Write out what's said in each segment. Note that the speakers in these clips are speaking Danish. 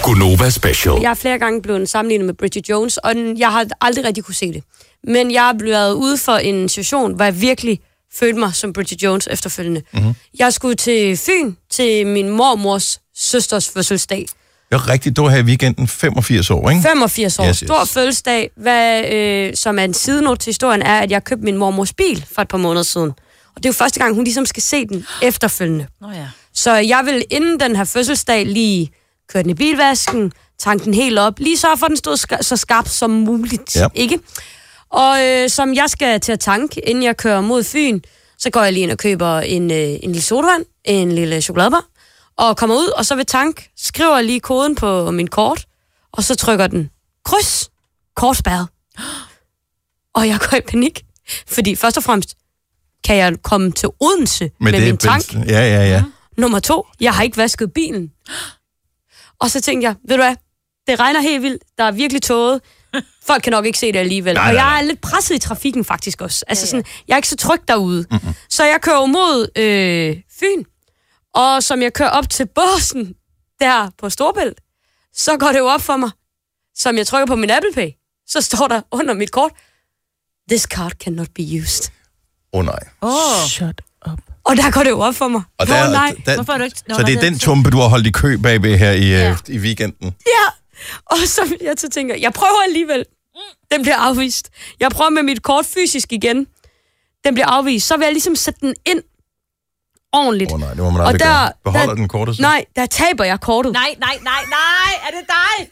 Gunova Special. Jeg er flere gange blevet sammenlignet med Bridget Jones, og jeg har aldrig rigtig kunne se det. Men jeg er blevet ude for en situation, hvor jeg virkelig følte mig som Bridget Jones efterfølgende. Mm-hmm. Jeg skulle til Fyn til min mormors søsters fødselsdag. Det er rigtigt, du var her i weekenden 85 år, ikke? 85 år. Yes. Stor fødselsdag. Som er en sidenote til historien, er, at jeg købte min mormors bil for et par måneder siden. Og det er jo første gang, hun ligesom skal se den efterfølgende. Ja. Så jeg vil inden den her fødselsdag lige køre den i bilvasken, tanke den helt op, lige så for den stod så skarp som muligt, ikke? Og som jeg skal til at tanke, inden jeg kører mod Fyn, så går jeg lige ind og køber en lille sodavand, en lille chokoladebar, og kommer ud, og så ved tank, skriver lige koden på min kort, og så trykker den kryds, kortspærret. Og jeg går i panik, fordi først og fremmest kan jeg komme til Odense med min tank. Ja. Nummer 2, jeg har ikke vasket bilen. Og så tænkte jeg, ved du hvad, det regner helt vildt, der er virkelig tåget. Folk kan nok ikke se det alligevel. Nej. Og jeg er lidt presset i trafikken faktisk også. Altså sådan, jeg er ikke så tryg derude. Mm-hmm. Så jeg kører mod Fyn, og som jeg kører op til Båsen, der på Storebælt, så går det jo op for mig, som jeg trykker på min Apple Pay, så står der under mit kort, this card cannot be used. Nej. Shut up. Og der går det jo op for mig. Og nej. Hvorfor er du ikke... Så det er den tumpe, du har holdt i kø bagved her i weekenden? Ja, og så jeg så tænker, jeg prøver alligevel. Den bliver afvist. Jeg prøver med mit kort fysisk igen. Den bliver afvist. Så vil jeg ligesom sætte den ind ordentligt. Nej, det må man aldrig gøre. Beholder den kortet så? Nej, der taber jeg kortet. Nej, er det dig?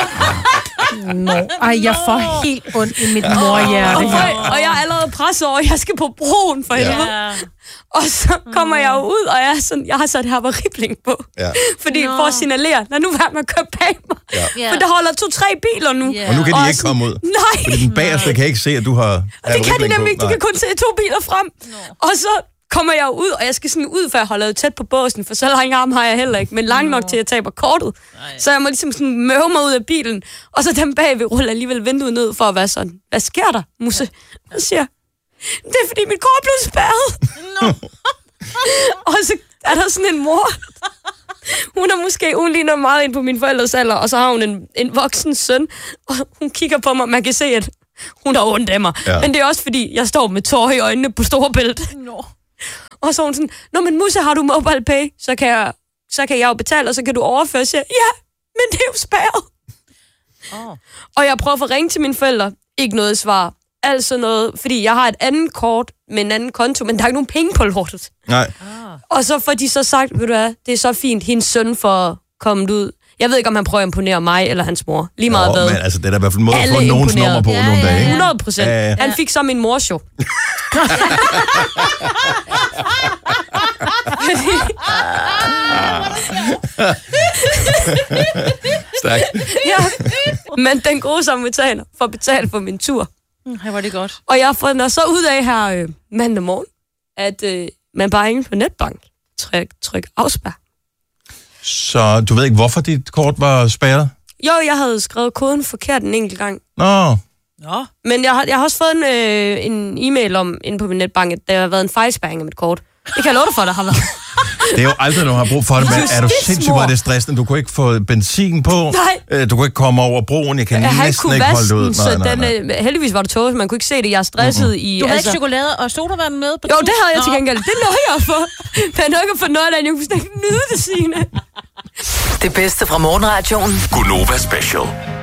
Ej, jeg får helt ondt i mit morhjerte. Og jeg er allerede presset over, jeg skal på broen for helvede. Og så kommer jeg jo ud, og jeg har sat havaribling på. Ja. Fordi for at signalere, lad nu være med at køre bag mig. Ja. For der holder 2-3 biler nu. Og nu kan de ikke komme ud. Nej. Fordi den bagerste kan ikke se, at du har og det kan de nemlig ikke. De kan kun se 2 biler frem. Og så kommer jeg ud, og jeg skal sådan ud, for jeg holder tæt på båsen, for så lang arm har jeg heller ikke, men lang nok til at tabe kortet. Så jeg må ligesom sådan møve mig ud af bilen, og så dem bagved ruller alligevel vinduet ned for at være sådan, hvad sker der, Musse? Og siger, det er fordi mit kort blev spærret. Og så er der sådan en mor. Hun ligner meget ind på min forældres alder, og så har hun en voksen søn, og hun kigger på mig, man kan se, at hun har ondt af mig. Ja. Men det er også fordi, jeg står med tårer i øjnene på Storebælt. Og så er hun sådan, nå, men Musse, har du mobile pay? Så kan jeg jo betale, og så kan du overføre. Så ja, men det er jo spærret. Og jeg prøver at ringe til mine forældre. Ikke noget svar. Altså noget, fordi jeg har et andet kort med en anden konto, men der er ikke nogen penge på lortet. Nej. Og så får de så sagt, ved du hvad, det er så fint, hendes søn får kommet ud. Jeg ved ikke, om han prøver at imponere mig eller hans mor. Lige meget hvad. Men altså, det er da i hvert fald en måde at få nogens nummer på nogle dage. 100%. Ja. Han fik så min mors jo. Stærkt. Ja. Men den gode samvittighed får betalt for min tur. Her var det godt. Og jeg har fundet så ud af her mandag morgen, at man bare ingen på netbank tryk afspær. Så du ved ikke, hvorfor dit kort var spærret? Jo, jeg havde skrevet koden forkert en enkelt gang. Nå. Men jeg har også fået en e-mail om inde på min netbank, at der har været en fejlspærring af mit kort. Det kan jeg love dig for, der har været. Det er jo aldrig, du har brug for det, men er du sindssygt meget det stressende? Du kunne ikke få benzin på. Nej. Du kunne ikke komme over broen. Jeg kan næsten ikke holde det ud. Nej. Heldigvis var det tåget, man kunne ikke se det. Jeg er stresset i... Du havde ikke chokolade og sodavand med på Jo, det havde jeg til gengæld. Det nåede jeg at få. Men jeg nåede ikke at få noget af det. Jeg kunne slet ikke nyde det, Signe. Det bedste fra morgenradioen. Gunova Special.